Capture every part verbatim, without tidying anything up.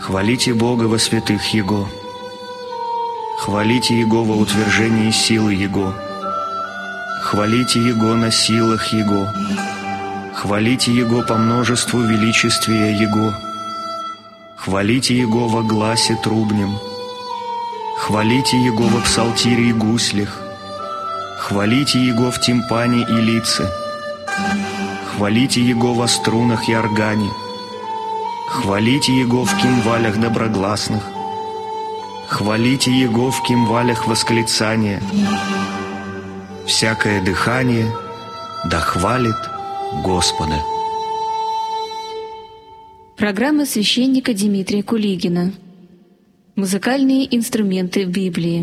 Хвалите Бога во святых Его. Хвалите Его во утверждении силы Его. Хвалите Его на силах Его. Хвалите Его по множеству величествия Его. Хвалите Его во гласе трубнем. Хвалите Его во псалтире и гуслях. Хвалите Его в тимпане и лице. Хвалите Его во струнах и органе. Хвалите Его в кимвалях доброгласных. Хвалите Его в кимвалях восклицания. Всякое дыхание да хвалит Господа. Программа священника Дмитрия Кулигина. Музыкальные инструменты в Библии.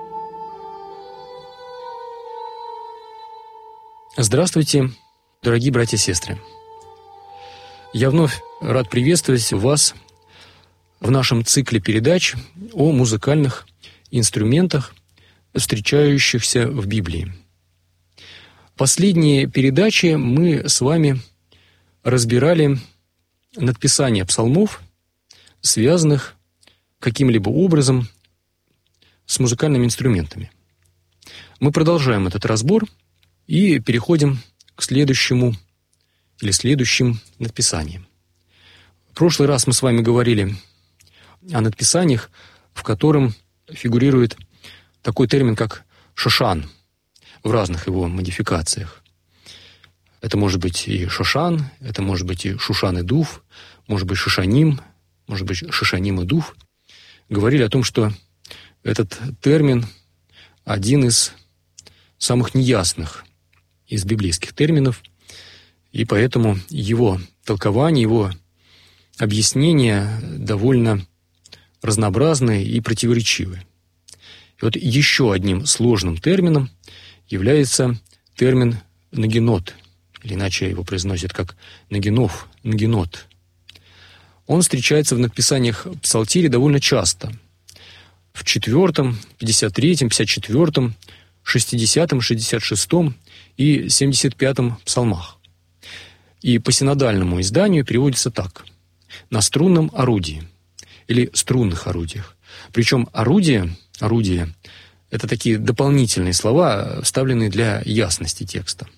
Здравствуйте, дорогие братья и сестры. Я вновь рад приветствовать вас в нашем цикле передач о музыкальных инструментах, встречающихся в Библии. Последние передачи мы с вами разбирали надписание псалмов, связанных каким-либо образом с музыкальными инструментами. Мы продолжаем этот разбор и переходим к следующему или следующим надписаниям. В прошлый раз мы с вами говорили о надписаниях, в котором фигурирует такой термин, как «шошан» в разных его модификациях. Это может быть и «шошан», это может быть и «шушан и дув», может быть «шишаним», может быть «шишаним и дув». Говорили о том, что этот термин один из самых неясных из библейских терминов, и поэтому его толкование, его объяснения довольно разнообразные и противоречивые. И вот еще одним сложным термином является термин «нагинот», или иначе его произносят как «нагинов», «нагинот». Он встречается в надписаниях псалтире довольно часто. В четвертом, пятьдесят третьем, пятьдесят четвертом, шестидесятом, шестьдесят шестом и семьдесят пятом псалмах. И по синодальному изданию переводится так: «на струнном орудии» или «струнных орудиях». Причем орудие, орудие – это такие дополнительные слова, вставленные для ясности текста.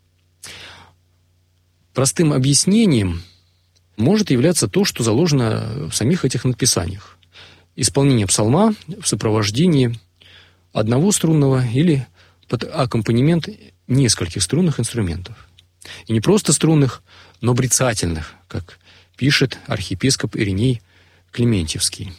Простым объяснением может являться то, что заложено в самих этих надписаниях. Исполнение псалма в сопровождении одного струнного или под аккомпанемент нескольких струнных инструментов. И не просто струнных, но брецательных, как пишет архиепископ Ириней Клементьевский.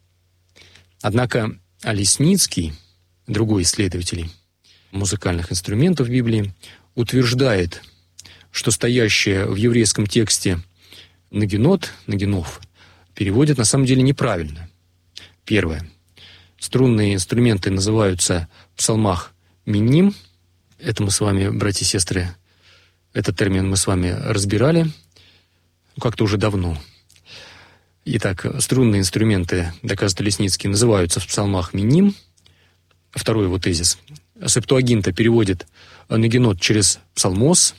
Однако Олесницкий, другой исследователь музыкальных инструментов в Библии, утверждает, что стоящее в еврейском тексте «нагинот», «нагинов» переводят на самом деле неправильно. Первое. Струнные инструменты называются в псалмах «миним». Это мы с вами, братья и сестры, этот термин мы с вами разбирали как-то уже давно. Итак, струнные инструменты, доказывает Олесницкий, называются в псалмах «миним». Второй его тезис. Септуагинта переводит «нагинот» через «псалмос».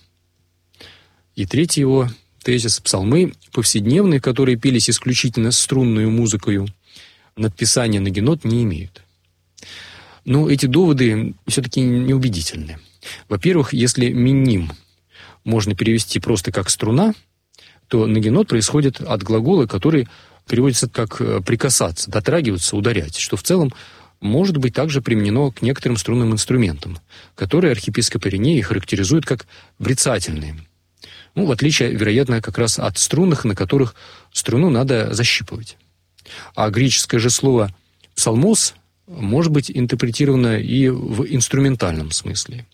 И третий его тезис. Псалмы повседневные, которые пелись исключительно струнную музыкою, надписания нагинот не имеют. Но эти доводы все-таки неубедительны. Во-первых, если «миним» можно перевести просто как «струна», то нагинот происходит от глагола, который переводится как «прикасаться», «дотрагиваться», «ударять», что в целом может быть также применено к некоторым струнным инструментам, которые архиепископ Ириней характеризует как брецательные. Ну, в отличие, вероятно, как раз от струнных, на которых струну надо защипывать. А греческое же слово «псалмос» может быть интерпретировано и в инструментальном смысле.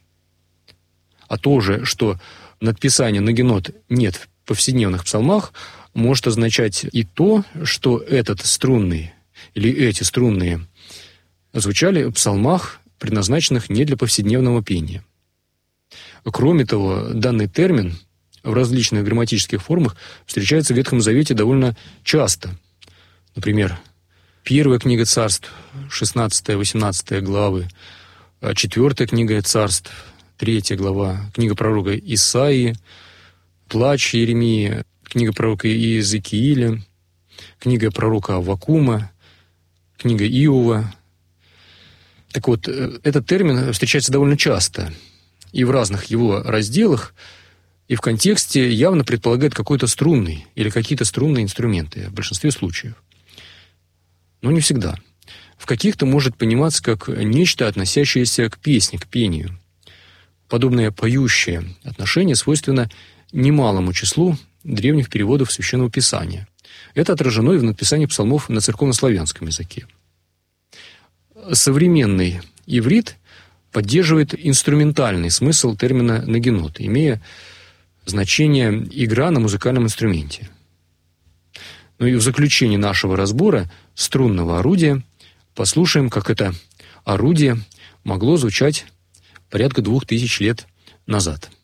А то же, что надписания нагинот нет в повседневных псалмах, может означать и то, что этот струнный или эти струнные звучали в псалмах, предназначенных не для повседневного пения. Кроме того, данный термин в различных грамматических формах встречается в Ветхом Завете довольно часто. Например, первая книга Царств, шестнадцатая-восемнадцатая главы, четвертая книга Царств, третья глава, книга пророка Исаии, плач Иеремии, книга пророка Иезекииля, книга пророка Аввакума, книга Иова. Так вот, этот термин встречается довольно часто и в разных его разделах, и в контексте явно предполагает какой-то струнный или какие-то струнные инструменты в большинстве случаев. Но не всегда. В каких-то может пониматься как нечто, относящееся к песне, к пению. Подобное поющее отношение свойственно немалому числу древних переводов Священного Писания. Это отражено и в написании псалмов на церковнославянском языке. Современный иврит поддерживает инструментальный смысл термина «нагинот», имея значение «игра на музыкальном инструменте». Ну и в заключении нашего разбора струнного орудия послушаем, как это орудие могло звучать порядка двух тысяч лет назад.